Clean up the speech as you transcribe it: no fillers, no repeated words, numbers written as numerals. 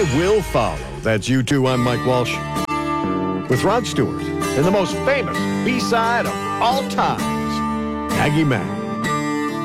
I Will Follow. That's U2. I'm Mike Walsh. With Rod Stewart and the most famous B-side of all times, Maggie May.